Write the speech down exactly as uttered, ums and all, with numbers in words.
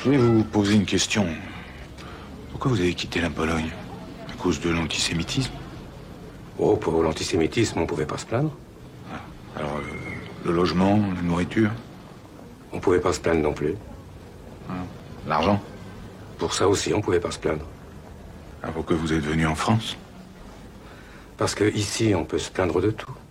voulais vous poser une question. Pourquoi vous avez quitté la Pologne? À cause de l'antisémitisme? Oh, pour l'antisémitisme, on pouvait pas se plaindre. Alors, euh, le logement, la nourriture? On pouvait pas se plaindre non plus. L'argent? Pour ça aussi, on pouvait pas se plaindre. Alors pourquoi vous êtes venu en France? Parce que ici, on peut se plaindre de tout.